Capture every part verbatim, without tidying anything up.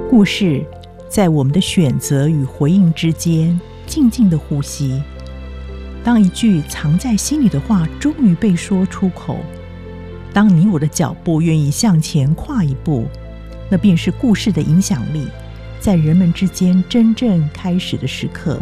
故事在我们的选择与回应之间静静的呼吸。当一句藏在心里的话终于被说出口，当你我的脚步愿意向前跨一步，那便是故事的影响力在人们之间真正开始的时刻。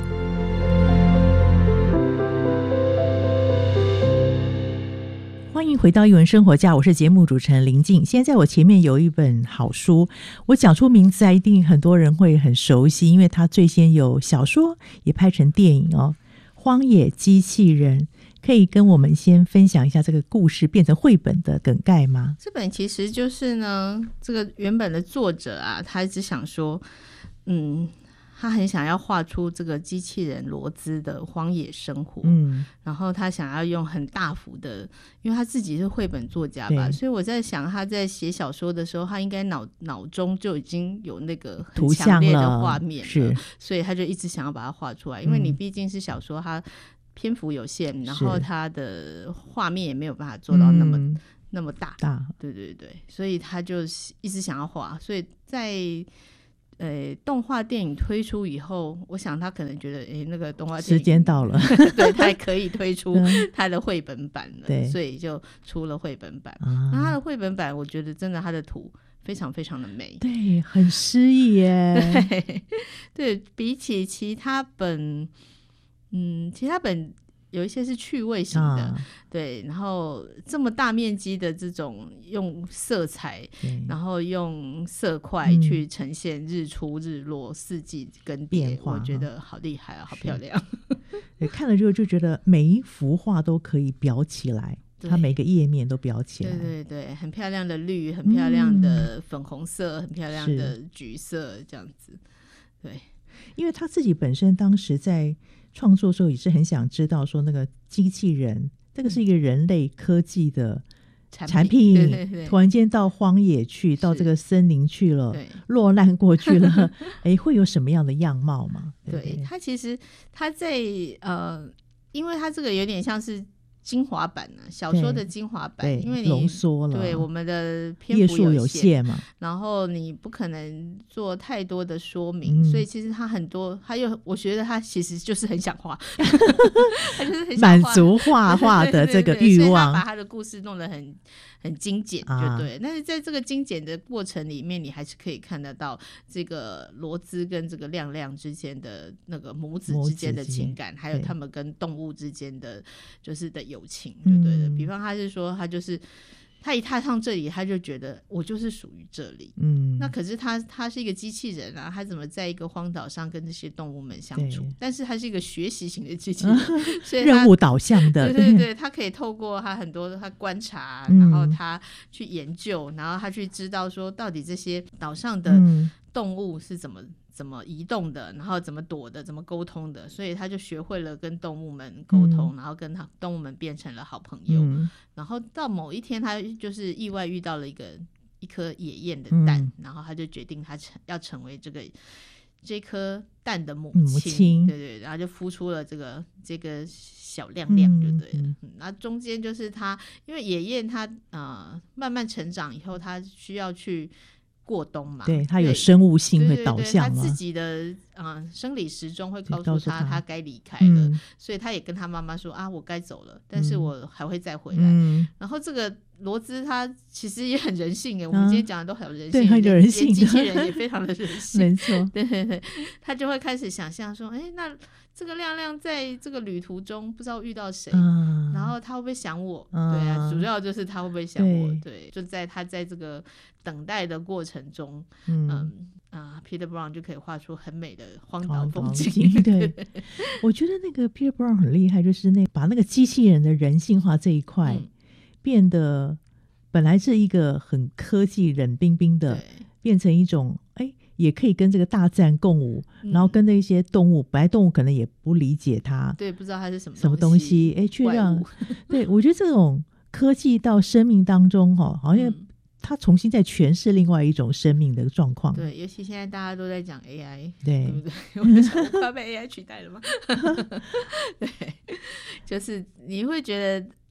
欢迎回到艺文生活家，我是节目主持人林静。现在在我前面有一本好书，我讲出名字啊，一定很多人会很熟悉，因为它最先有小说也拍成电影哦。荒野机器人，可以跟我们先分享一下这个故事变成绘本的梗概吗？ 这本其实就是呢，这个原本的作者啊，他一直想说，嗯，他很想要画出这个机器人罗兹的荒野生活，嗯，然后他想要用很大幅的，因为他自己是绘本作家吧，所以我在想他在写小说的时候，他应该脑脑中就已经有那个很强烈的画面了，是，所以他就一直想要把它画出来，因为你毕竟是小说，它篇幅有限，然后它的画面也没有办法做到那么、嗯、那么大大，对对对，所以他就一直想要画，所以在呃，动画电影推出以后，我想他可能觉得，哎，那个动画电影时间到了， 对，他可以推出他的绘本版了，对，所以就出了绘本版。啊、那他的绘本版，我觉得真的他的图非常非常的美， 对，很诗意耶。 对，对比起其他本，嗯，其他本。有一些是趣味型的、啊、对，然后这么大面积的这种用色彩然后用色块去呈现日出日落、四季更迭，变化，我觉得好厉害啊，好漂亮。 对，看了之后就觉得每一幅画都可以裱起来，它每个页面都裱起来， 对对对，很漂亮的绿，很漂亮的粉红色、嗯、很漂亮的橘色这样子。对， 因为他自己本身当时在创作的时候也是很想知道说那个机器人这个是一个人类科技的产品， 对对对， 突然间到荒野去，到这个森林去了，落难过去了哎，会有什么样的样貌吗？ 对，对，它其实它在呃，因为它这个有点像是精华版呢、啊，小说的精华版，因为你浓缩了， 对我们的篇幅有 限, 有限嘛， 然后你不可能做太多的说明，嗯、所以其实他很多，他又我觉得他其实就是很想画，他就是很想画满足画画的这个欲望，对对对，所以他把他的故事弄得很很精简，就对、啊。但是在这个精简的过程里面，你还是可以看得到这个罗兹跟这个亮亮之间的那个母子之间的情感，还有他们跟动物之间的就是的友情，就对了。嗯、比方他是说，他就是他一踏上这里，他就觉得我就是属于这里。嗯，那可是他他是一个机器人啊，他怎么在一个荒岛上跟这些动物们相处？但是他是一个学习型的机器人，所以任务导向的， 对对对，他可以透过他很多他观察，然后他去研究，然后他去知道说到底这些岛上的动物是怎么。怎么移动的，然后怎么躲的，怎么沟通的，所以他就学会了跟动物们沟通、嗯、然后跟他动物们变成了好朋友、嗯、然后到某一天他就是意外遇到了一个一颗野雁的蛋、嗯、然后他就决定他成要成为这个这颗蛋的母亲, 母亲对对，然后就孵出了这个这个小亮亮就对了、嗯嗯、那中间就是他因为野雁他呃慢慢成长以后他需要去过冬嘛， 对，它有生物性会导向嘛， 他自己的、呃、生理时钟会告诉他他该离开了、嗯、所以他也跟他妈妈说啊我该走了，但是我还会再回来、嗯、然后这个罗兹他其实也很人性耶、嗯、我们今天讲的都很有人性， 对，很有人性的， 机器人也非常的人性没错， 对对对，他就会开始想象说哎，那这个亮亮在这个旅途中不知道遇到谁、嗯、然后他会不会想我、嗯、对啊，主要就是他会不会想我， 对, 对，就在他在这个等待的过程中嗯, 嗯啊 Peter Brown 就可以画出很美的荒岛风景对我觉得那个 Peter Brown 很厉害，就是那把那个机器人的人性化这一块、嗯、变得本来是一个很科技冷冰冰的，变成一种哎也可以跟这个大自然共舞、嗯、然后跟那些动物，本来动物可能也不理解它， 对，不知道它是什么什么东西，哎，却让对，我觉得这种科技到生命当中、哦、好像它重新在诠释另外一种生命的状况。 对，尤其现在大家都在讲 A I， 对， 对不对？我们想快被 A I 取代了吗？对，就是你会觉得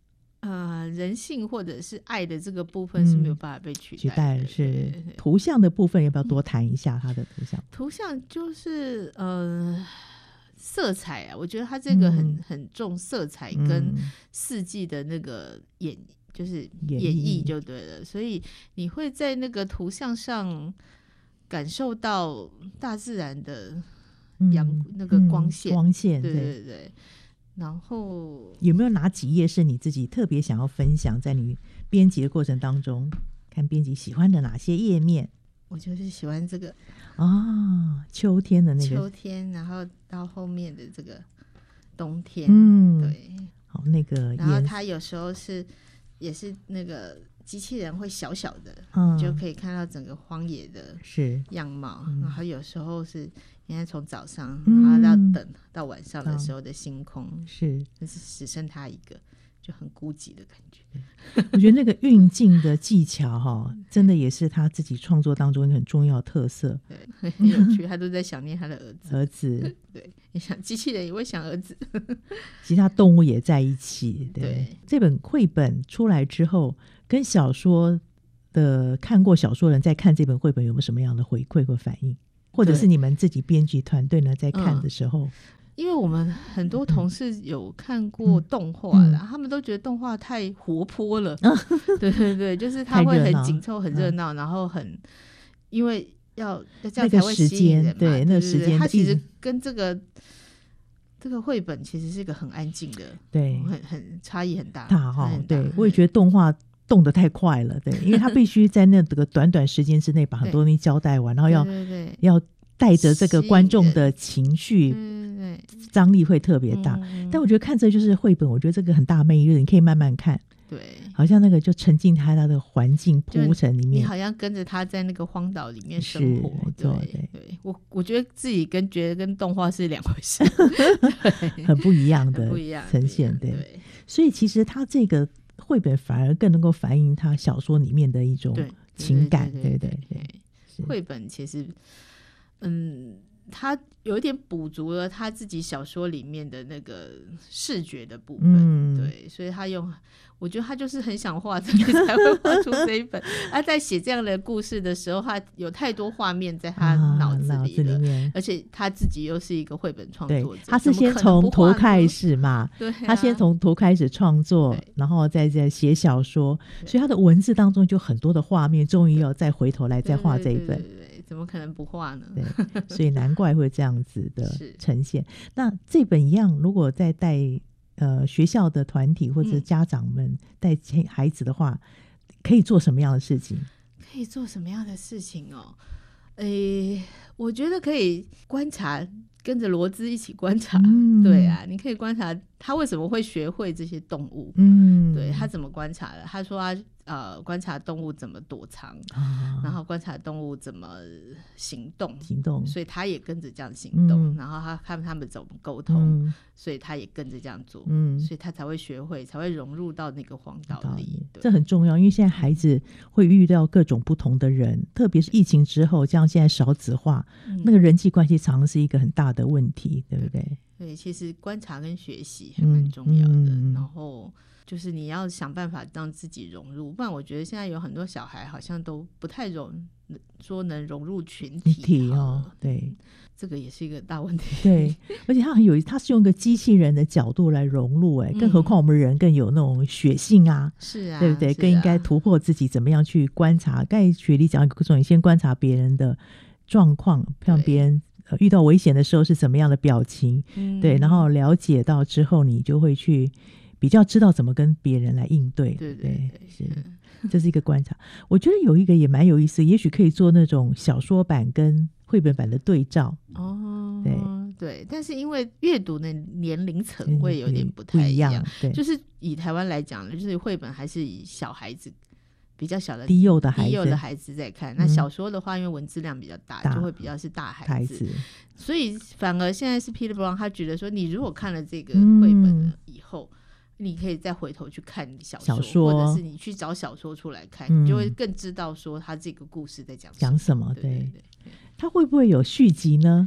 呃人性或者是爱的这个部分是没有办法被取代的、嗯、取代是对对对。图像的部分要不要多谈一下它的图像？ 图像就是呃色彩啊，我觉得它这个很、嗯、很重色彩跟四季的那个演、嗯、就是演绎就对了，所以你会在那个图像上感受到大自然的阳、嗯、那个光线、 嗯、光线， 对对对。然后有没有哪几页是你自己特别想要分享，在你编辑的过程当中，看编辑喜欢的哪些页面？ 我就是喜欢这个啊、哦，秋天的那个秋天，然后到后面的这个冬天， 嗯， 对， 好，那个然后它有时候是也是那个机器人会小小的， 嗯， 你就可以看到整个荒野的是样貌、 嗯、 然后有时候是应该从早上、嗯、然后要等到晚上的时候的星空、嗯、 是就是只剩它一个，就很孤寂的感觉。 我觉得那个运镜的技巧哈，真的也是他自己创作当中一个很重要的特色。 对，很有趣，他都在想念他的儿子。 儿子， 对，你想机器人也会想儿子， 其他动物也在一起。对， 对， 这本绘本出来之后，跟小说的看过小说人在看这本绘本有没有什么样的回馈或反应？或者是你们自己编辑团队呢在看的时候？嗯， 因为我们很多同事有看过动画啦、嗯嗯、他们都觉得动画太活泼了、嗯、对对对，就是它会很紧凑很热闹、嗯、然后很因为要这样才会吸引人嘛、 那个、对那个时间， 它其实跟这个这个绘本其实是一个很安静的， 对， 很很差异很大大哈、哦。对，我也觉得动画动得太快了，对，因为它必须在那个短短时间之内把很多东西交代完，然后要对对对要带着这个观众的情绪，张力会特别大、嗯、但我觉得看这就是绘本，我觉得这个很大魅力，你可以慢慢看， 对， 好像那个就沉浸他他的环境铺陈里面， 你好像跟着他在那个荒岛里面生活，对 对, 对, 对我我觉得自己跟觉得跟动画是两回事很不一样的不一样呈现， 对, 对， 所以其实他这个绘本反而更能够反映他小说里面的一种情感，对对 对, 对, 对, 对，绘本其实嗯他有一点补足了他自己小说里面的那个视觉的部分、嗯、对，所以他用我觉得他就是很想画这个才会画出这一本他在写这样的故事的时候，他有太多画面在他脑子里了、啊、子里面，而且他自己又是一个绘本创作者， 他是先从头开始嘛， 对、啊， 他先从头开始创作，然后再再写小说，所以他的文字当中就很多的画面，终于要再回头来再画这一本，对对对对对， 怎么可能不画呢？ 对，所以难怪会这样子的呈现。那这本一样，如果在带呃学校的团体或者家长们带孩子的话、嗯，可以做什么样的事情？ 可以做什么样的事情哦？诶，我觉得可以观察，跟着罗兹一起观察、嗯。对啊，你可以观察他为什么会学会这些动物。嗯，对，他怎么观察的？他说他呃观察动物怎么躲藏、啊，然后观察动物怎么行动， 行动， 所以他也跟着这样行动。嗯、然后他看他们怎么沟通、嗯，所以他也跟着这样做。嗯，所以他才会学会，才会融入到那个荒岛里。 这很重要，因为现在孩子会遇到各种不同的人，特别是疫情之后，像现在少子化、嗯，那个人际关系常常是一个很大的问题，对不对？ 对，其实观察跟学习还蛮重要的、嗯嗯、然后就是你要想办法让自己融入，不然我觉得现在有很多小孩好像都不太容说能融入群体, 体哦，对， 这个也是一个大问题。 对，而且他很有，他是用一个机器人的角度来融入，哎、嗯，更何况我们人更有那种血性啊， 是啊， 对不对？ 啊、 更应该突破自己，怎么样去观察？刚才雪莉讲一个重点，先观察别人的状况，像别人。呃、遇到危险的时候是什么样的表情、嗯、对，然后了解到之后你就会去比较知道怎么跟别人来应对， 对对 对, 对， 是这是一个观察。我觉得有一个也蛮有意思，也许可以做那种小说版跟绘本版的对照哦，对对，但是因为阅读的年龄层会有点不太一样， 不一样，对， 就是以台湾来讲，就是绘本还是以小孩子比较小的低幼的孩子， 低幼的孩子在看、嗯、那小说的话因为文字量比较 大, 大就会比较是大孩 子, 孩子所以反而现在是 Peter Brown 他觉得说你如果看了这个绘本了以后、嗯、你可以再回头去看小 说, 小说或者是你去找小说出来看、嗯、你就会更知道说他这个故事在讲什么讲什么。 对, 对, 对, 对, 对， 他会不会有续集呢？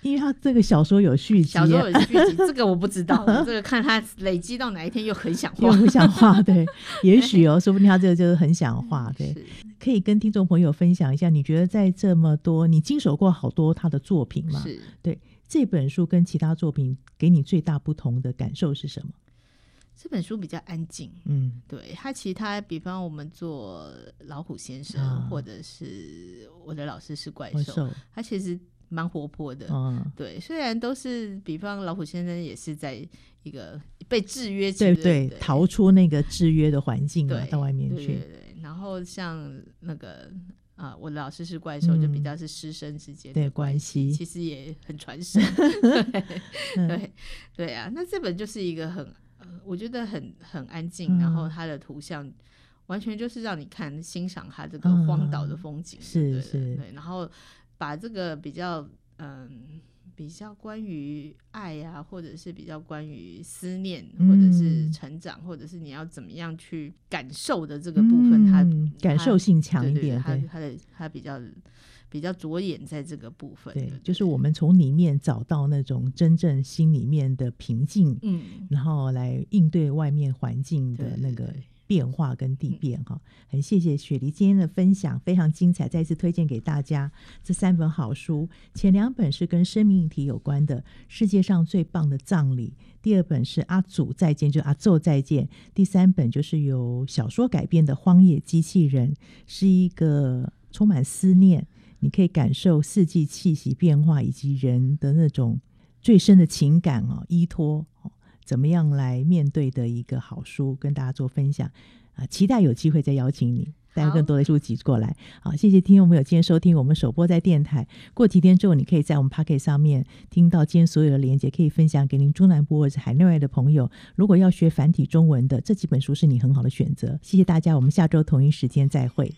因为他这个小说有续集， 小说有续集，这个我不知道，这个看他累积到哪一天又很想画， 又很想画，对，也许哦，说不定他这个就是很想画，对，可以跟听众朋友分享一下，你觉得在这么多，你经手过好多他的作品嘛？ 是， 对，这本书跟其他作品给你最大不同的感受是什么？ 这本书比较安静，嗯，对，它其他比方我们做老虎先生、啊、或者是我的老师是怪兽，它其实蛮活泼的、啊、对，虽然都是比方老虎先生也是在一个被制约起的， 对 对, 对，逃出那个制约的环境嘛，到外面去， 对对对，然后像那个啊，我的老师是怪兽、嗯、就比较是师生之间的关系，其实也很传神对、嗯、对对啊，那这本就是一个很我觉得很很安静、嗯、然后它的图像完全就是让你看欣赏它这个荒岛的风景、嗯、 是是， 对，然后把这个比较嗯比较关于爱啊，或者是比较关于思念、嗯、或者是成长，或者是你要怎么样去感受的这个部分、嗯、它感受性强一点， 对对对，它它的它比较比较着眼在这个部分， 对, 对， 就是我们从里面找到那种真正心里面的平静，嗯，然后来应对外面环境的那个变化跟地变哈。很谢谢雪梨今天的分享，非常精彩，再次推荐给大家这三本好书，前两本是跟生命议题有关的《世界上最棒的葬礼》，第二本是阿祖再见，就是阿奏再见，第三本就是由小说改编的《荒野机器人》，是一个充满思念，你可以感受四季气息变化以及人的那种最深的情感、哦、依托、哦、怎么样来面对的一个好书，跟大家做分享、啊、期待有机会再邀请你带更多的书籍过来。好，谢谢听众朋友今天收听我们首播在电台，过几天之后你可以在我们 Podcast 上面听到今天所有的连结，可以分享给您中南部或者海内外的朋友。如果要学繁体中文的，这几本书是你很好的选择。谢谢大家，我们下周同一时间再会。